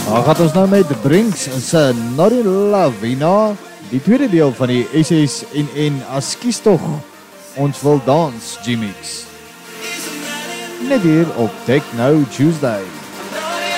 Dan gaan ons nou met Brinks se Not in Love hierna, die tweede deel van die SSNN as kiestog ons wil dans G-Mix. Net hier op Techno Tuesday.